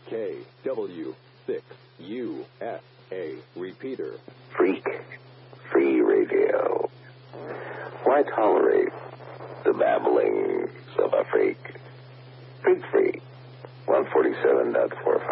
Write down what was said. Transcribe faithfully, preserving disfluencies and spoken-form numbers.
K W six U S A. Repeater. Freak Free Radio. Why tolerate the babblings of a freak? Freak Free. one forty-seven point four five.